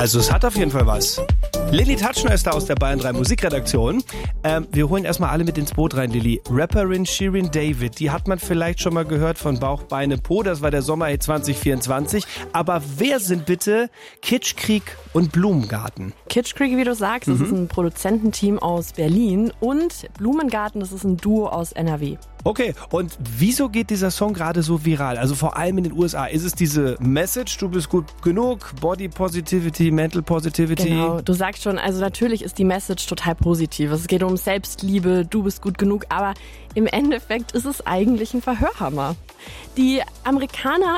Also es hat auf jeden Fall was. Lilly Tatschner ist da aus der Bayern 3 Musikredaktion. Wir holen erstmal alle mit ins Boot rein, Lilly. Rapperin Shirin David, die hat man vielleicht schon mal gehört von Bauch, Beine, Po. Das war der Sommerhit 2024. Aber wer sind bitte Kitschkrieg und Blumengarten? Kitschkrieg, wie du sagst, das ist ein Produzententeam aus Berlin. Und Blumengarten, das ist ein Duo aus NRW. Okay, und wieso geht dieser Song gerade so viral? Also vor allem in den USA. Ist es diese Message, du bist gut genug, Body Positivity, Mental Positivity? Genau, du sagst schon, also natürlich ist die Message total positiv. Es geht um Selbstliebe, du bist gut genug, aber im Endeffekt ist es eigentlich ein Verhörhammer. Die Amerikaner,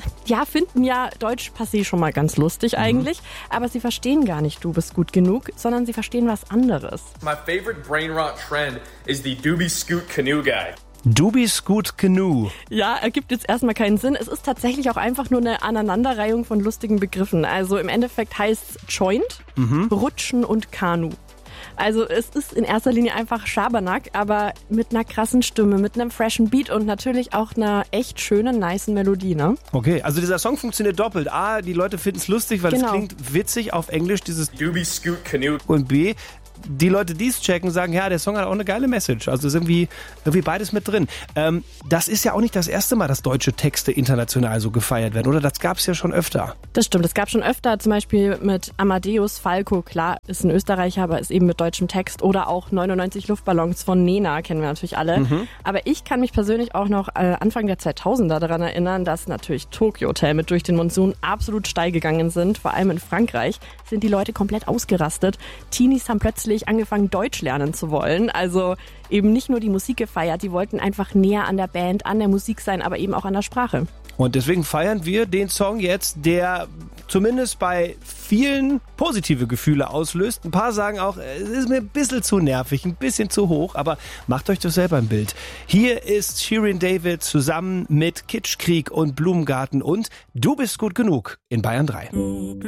finden ja Deutsch passé schon mal ganz lustig eigentlich, aber sie verstehen gar nicht, du bist gut genug, sondern sie verstehen was anderes. My favorite brain rot trend is the Doobie Scoot Canoe Guy. Doobie Scoot Canoe. Ja, ergibt jetzt erstmal keinen Sinn. Es ist tatsächlich auch einfach nur eine Aneinanderreihung von lustigen Begriffen. Also im Endeffekt heißt es Joint, Rutschen und Kanu. Also es ist in erster Linie einfach Schabernack, aber mit einer krassen Stimme, mit einem freshen Beat und natürlich auch einer echt schönen, nicen Melodie, ne? Okay, also dieser Song funktioniert doppelt. A, die Leute finden es lustig, weil es klingt witzig auf Englisch, dieses Doobie Scoot Canoe. Und B, die Leute, die es checken, sagen, ja, der Song hat auch eine geile Message. Also ist irgendwie beides mit drin. Das ist ja auch nicht das erste Mal, dass deutsche Texte international so gefeiert werden, oder? Das gab es ja schon öfter. Das stimmt, es gab schon öfter, zum Beispiel mit Amadeus Falco. Klar, ist ein Österreicher, aber ist eben mit deutschem Text. Oder auch 99 Luftballons von Nena, kennen wir natürlich alle. Aber ich kann mich persönlich auch noch Anfang der 2000er daran erinnern, dass natürlich Tokyo Hotel mit Durch den Monsun absolut steil gegangen sind. Vor allem in Frankreich sind die Leute komplett ausgerastet. Teenies haben plötzlich angefangen, Deutsch lernen zu wollen. Also eben nicht nur die Musik gefeiert, die wollten einfach näher an der Band, an der Musik sein, aber eben auch an der Sprache. Und deswegen feiern wir den Song jetzt, der zumindest bei vielen positive Gefühle auslöst. Ein paar sagen auch, es ist mir ein bisschen zu nervig, ein bisschen zu hoch, aber macht euch doch selber ein Bild. Hier ist Shirin David zusammen mit Kitschkrieg und Blumengarten und Du bist gut genug in Bayern 3.